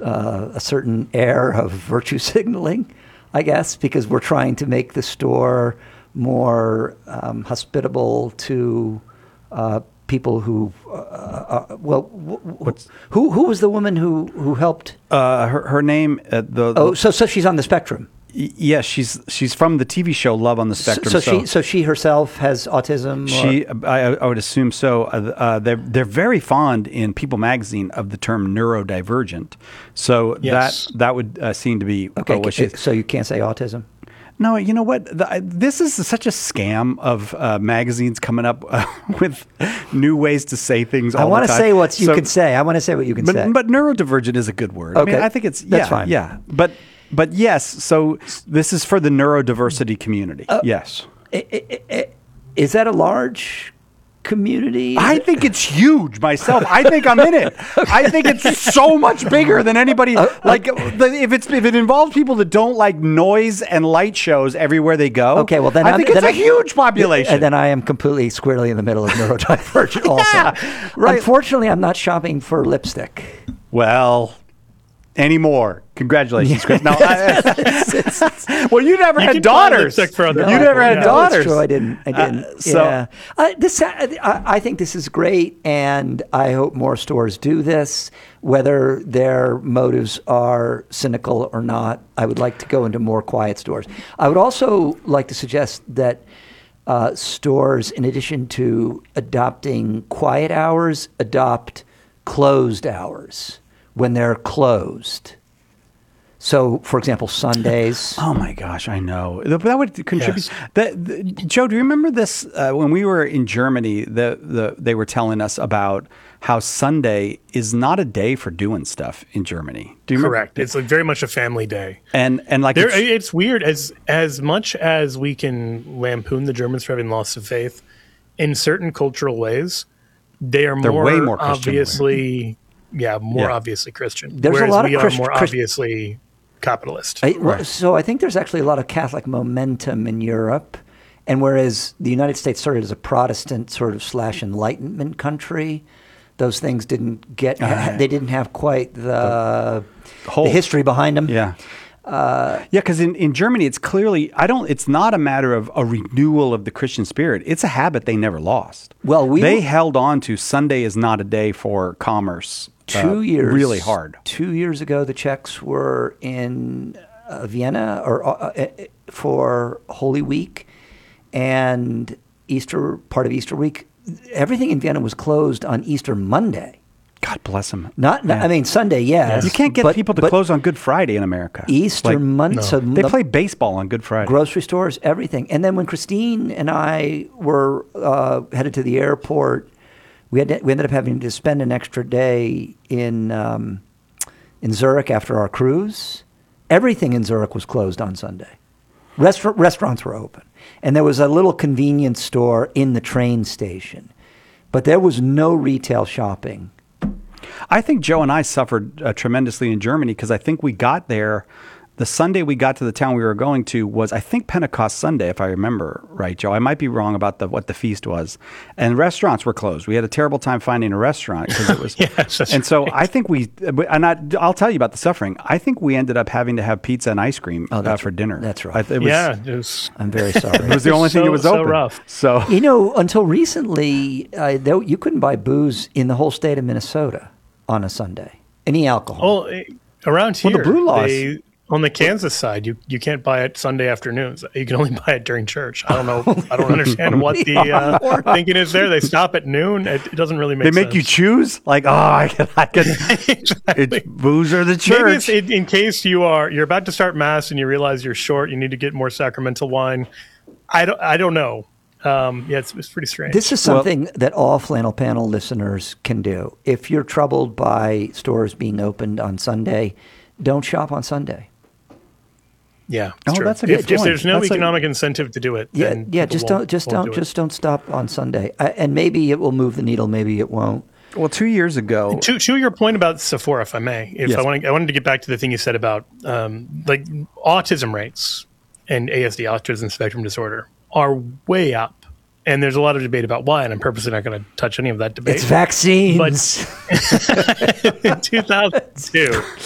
a certain air of virtue signaling, I guess, because we're trying to make the store more hospitable to people who, who was the woman who helped? Her name. So she's on the spectrum. Yes, she's from the TV show Love on the Spectrum. So she herself has autism. I would assume so. They're very fond in People Magazine of the term neurodivergent. So yes. that would seem to be what she. So you can't say autism. No, you know what? This is such a scam of magazines coming up with new ways to say things all the time. I want to say what you can say. I want to say what you can say. But neurodivergent is a good word. Okay. I mean, I think that's fine. Yeah. But yes, so this is for the neurodiversity community. Yes. Is that a large community? I think it's huge myself. I think I'm in it. I think it's so much bigger than anybody. If it involves people that don't like noise and light shows everywhere they go. Okay, well then I think it's a huge population. And then I am completely squarely in the middle of neurodivergent also. Right. Unfortunately, I'm not shopping for lipstick. Well, anymore. Congratulations, Chris. No, well, you never had daughters. You never had daughters. That's true. I didn't. I think this is great, and I hope more stores do this. Whether their motives are cynical or not, I would like to go into more quiet stores. I would also like to suggest that stores, in addition to adopting quiet hours, adopt closed hours when they're closed. So, for example, Sundays. Oh my gosh, I know that would contribute. Yes. Joe, do you remember this when we were in Germany? They were telling us about how Sunday is not a day for doing stuff in Germany. Do you remember? Correct. It's very much a family day, and like it's weird. As much as we can lampoon the Germans for having loss of faith, in certain cultural ways, they're way more obviously. Obviously Christian. There's a lot of more obviously capitalist. So I think there's actually a lot of Catholic momentum in Europe, and whereas the United States started as a Protestant sort of / Enlightenment country, those things didn't get. They didn't have quite the history behind them. Yeah. Because in Germany, it's clearly it's not a matter of a renewal of the Christian spirit. It's a habit they never lost. Well, they held on to Sunday is not a day for commerce. 2 years really hard. 2 years ago, the Czechs were in Vienna for Holy Week and part of Easter week. Everything in Vienna was closed on Easter Monday. God bless them. I mean, Sunday, yes. You can't get people to close on Good Friday in America. Easter Monday. No. So they play baseball on Good Friday. Grocery stores, everything. And then when Christine and I were headed to the airport, we ended up having to spend an extra day in Zurich after our cruise. Everything in Zurich was closed on Sunday. Restaurants were open. And there was a little convenience store in the train station. But there was no retail shopping. I think Joe and I suffered tremendously in Germany because I think we got there. The Sunday we got to the town we were going to was, I think, Pentecost Sunday, if I remember right, Joe. I might be wrong about what the feast was. And restaurants were closed. We had a terrible time finding a restaurant because it was. Yes, and so I think I'll tell you about the suffering. I think we ended up having to have pizza and ice cream for dinner. That's right. I'm very sorry. It was the only thing that was open. So rough. So until recently, you couldn't buy booze in the whole state of Minnesota on a Sunday. Any alcohol. Well, around here, the blue laws. On the Kansas side, you can't buy it Sunday afternoons. You can only buy it during church. I don't know. I don't understand what the thinking is there. They stop at noon. It doesn't really make sense. They make you choose? Like, I can exactly. It's booze or the church. Maybe it's in case you're about to start Mass and you realize you're short, you need to get more sacramental wine. I don't know. It's pretty strange. This is something that all Flannel Panel listeners can do. If you're troubled by stores being opened on Sunday, don't shop on Sunday. Yeah, true. That's a good point. If there's no economic incentive to do it, then just don't stop on Sunday. And maybe it will move the needle, maybe it won't. Well, 2 years ago, to your point about Sephora, if I may, I wanted to get back to the thing you said about like autism rates and ASD, autism spectrum disorder, are way up. And there's a lot of debate about why, and I'm purposely not going to touch any of that debate. It's vaccines. But in 2002,